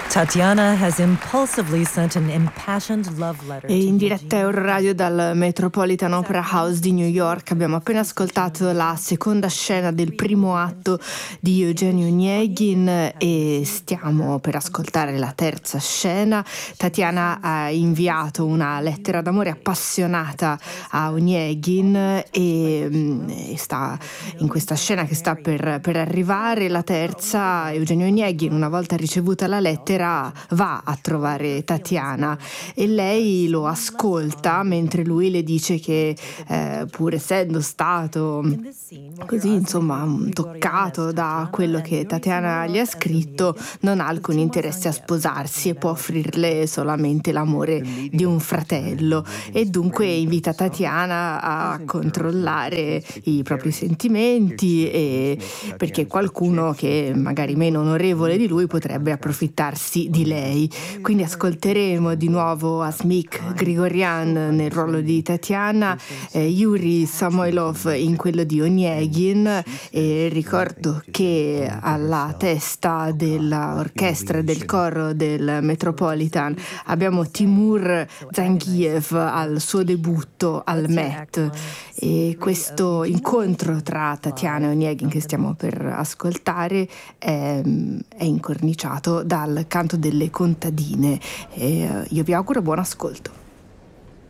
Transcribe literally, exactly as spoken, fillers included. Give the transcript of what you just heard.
Tatiana has impulsively sent an impassioned love letter. E in diretta Euroradio dal Metropolitan Opera House di New York abbiamo appena ascoltato la seconda scena del primo atto di Eugenio Onegin e stiamo per ascoltare la terza scena. Tatiana ha inviato una lettera d'amore appassionata a Onegin e, e sta in questa scena che sta per, per arrivare, la terza. Eugenio Onegin, una volta ricevuta la lettera, va a trovare Tatiana e lei lo ascolta mentre lui le dice che eh, pur essendo stato così insomma toccato da quello che Tatiana gli ha scritto, non ha alcun interesse a sposarsi e può offrirle solamente l'amore di un fratello, e dunque invita Tatiana a controllare i propri sentimenti, e perché qualcuno che magari meno onorevole di lui potrebbe approfittarsi di lei. Quindi ascolteremo di nuovo Asmik Grigorian nel ruolo di Tatiana, eh, Yuri Samoilov in quello di Onegin, e ricordo che alla testa dell'orchestra del coro del Metropolitan abbiamo Timur Zangiev al suo debutto al Met, e questo incontro tra Tatiana e Onegin che stiamo per ascoltare è, è incorniciato dal canto delle contadine, e io vi auguro buon ascolto.